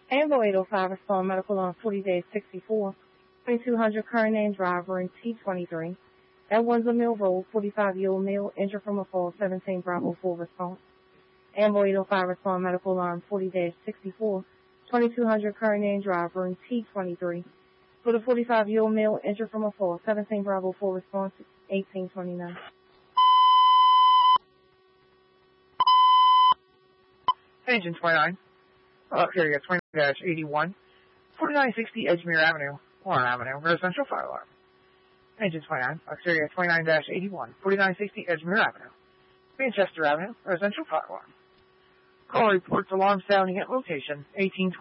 Ambo 805 respond medical on 40-64. 2200 current name driver in T23. At Windsor Mill Road, 45-year-old male injured from a fall, 17 Bravo 4 response. Ambo 805 respond medical alarm 40-64. 2200 current name driver in T23. For the 45-year-old male injured from a fall, 17 Bravo 4 response, 1829. Engine 29. Here you go, 20-81. 4960 Edgemere Avenue, Warren Avenue, residential fire alarm. Engine 29, Exterior 29-81, 4960 Edgemere Avenue, Manchester Avenue, residential fire alarm. Call reports alarm sounding at location 1820.